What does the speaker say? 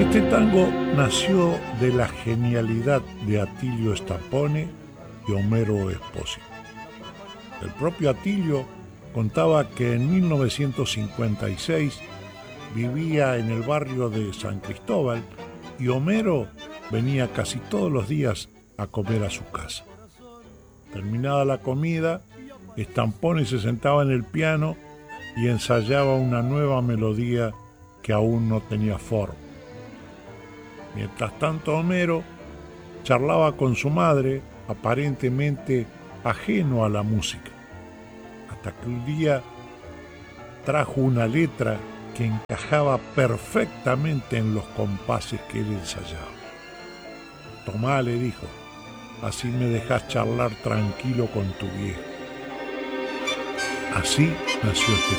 Este tango nació de la genialidad de Atilio Stapone y Homero Expósito. El propio Atilio contaba que en 1956 vivía en el barrio de San Cristóbal y Homero venía casi todos los días a comer a su casa. Terminada la comida, Stapone se sentaba en el piano y ensayaba una nueva melodía que aún no tenía forma. Mientras tanto, Homero charlaba con su madre, aparentemente ajeno a la música, hasta que un día trajo una letra que encajaba perfectamente en los compases que él ensayaba. «Tomá», le dijo, «así me dejás charlar tranquilo con tu viejo». Así nació este